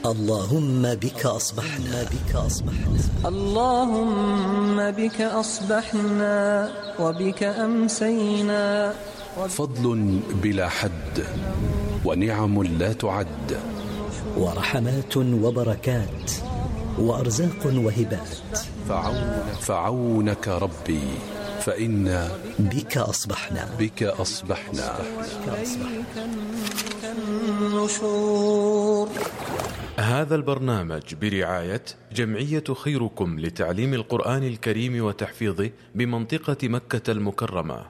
اللهم بك أصبحنا اللهم بك أصبحنا وبك أمسينا. فضل بلا حد ونعم لا تعد، ورحمات وبركات وأرزاق وهبات. فعونك ربي فإنا بك أصبحنا. هذا البرنامج برعاية جمعية خيركم لتعليم القرآن الكريم وتحفيظه بمنطقة مكة المكرمة.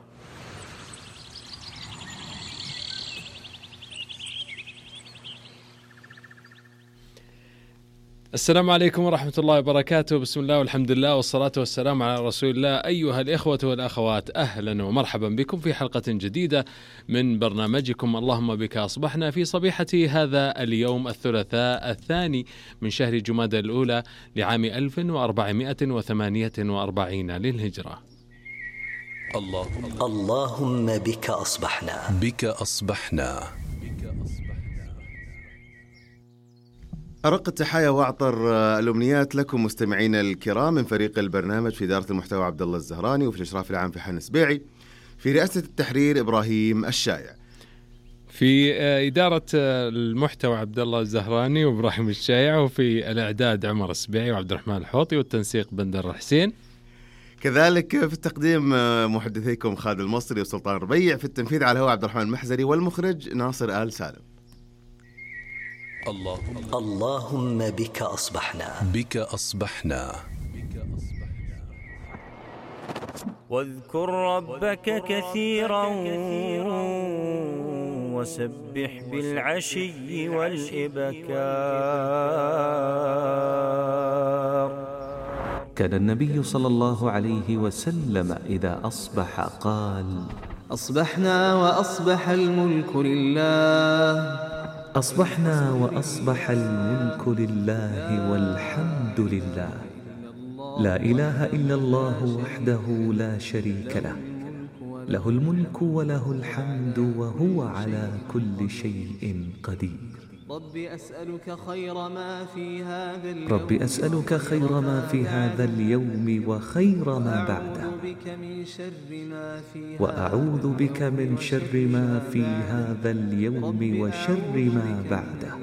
السلام عليكم ورحمة الله وبركاته. بسم الله والحمد لله والصلاة والسلام على رسول الله. أيها الإخوة والأخوات، أهلا ومرحبا بكم في حلقة جديدة من برنامجكم اللهم بك أصبحنا، في صبيحة هذا اليوم الثلاثاء الثاني من شهر جمادى الأولى لعام 1448 للهجرة. اللهم بك أصبحنا. أرق التحايا وأعطر الأمنيات لكم مستمعين الكرام من فريق البرنامج، في إدارة المحتوى عبد الله الزهراني، وفي الإشراف العام فحان السبيعي، في رئاسة التحرير إبراهيم الشايع، في إدارة المحتوى عبد الله الزهراني وإبراهيم الشايع، وفي الإعداد عمر السبيعي وعبد الرحمن الحوطي، والتنسيق بندر الحسين. كذلك في التقديم محدثيكم خالد المصري وسلطان ربيع، في التنفيذ على الهواء عبد الرحمن المحزري، والمخرج ناصر آل سالم. اللهم بك أصبحنا. واذكر ربك كثيرا وسبح بالعشي والإبكار. كان النبي صلى الله عليه وسلم إذا أصبح قال: أصبحنا وأصبح الملك لله. أصبحنا وأصبح الملك لله والحمد لله، لا إله إلا الله وحده لا شريك له، له الملك وله الحمد وهو على كل شيء قدير. رب أسألك خير ما في هذا اليوم وخير ما بعده، وأعوذ بك من شر ما في هذا اليوم وشر ما بعده.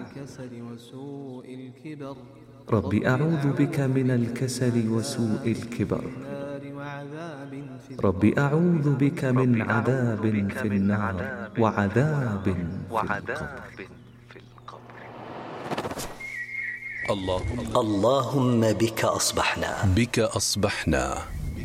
رب أعوذ بك من الكسل وسوء الكبر. رب أعوذ بك من عذاب في النار وعذاب في القبر. اللهم بك أصبحنا.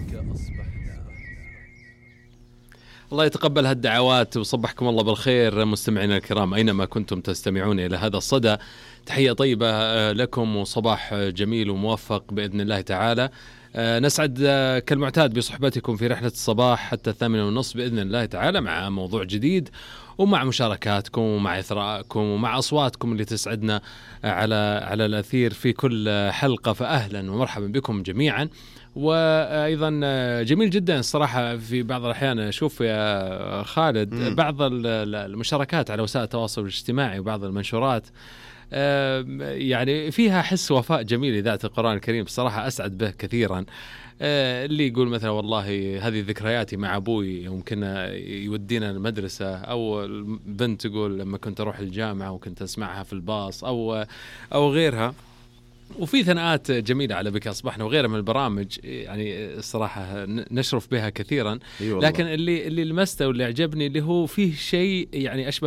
الله يتقبل هالدعوات وصبحكم الله بالخير مستمعينا الكرام أينما كنتم تستمعون إلى هذا الصدى. تحية طيبة لكم وصباح جميل وموفق بإذن الله تعالى. نسعد كالمعتاد بصحبتكم في رحلة الصباح حتى 8:30 بإذن الله تعالى، مع موضوع جديد ومع مشاركاتكم ومع إثراءكم ومع أصواتكم اللي تسعدنا على الأثير في كل حلقة. فأهلا ومرحبا بكم جميعا. وأيضا جميل جدا الصراحة في بعض الأحيان أشوف يا خالد بعض المشاركات على وسائل التواصل الاجتماعي وبعض المنشورات يعني فيها حس وفاء جميل لذات القرآن الكريم، بصراحة أسعد به كثيرا. اللي يقول مثلا والله هذه ذكرياتي مع أبوي يوم كنا يودينا المدرسة، أو البنت تقول لما كنت أروح الجامعة وكنت أسمعها في الباص أو غيرها. وفي ثناءات جميلة على بك أصبحنا وغيرها من البرامج، يعني الصراحة نشرف بها كثيرا. لكن اللي لمسته واللي عجبني اللي هو فيه شيء يعني أشبه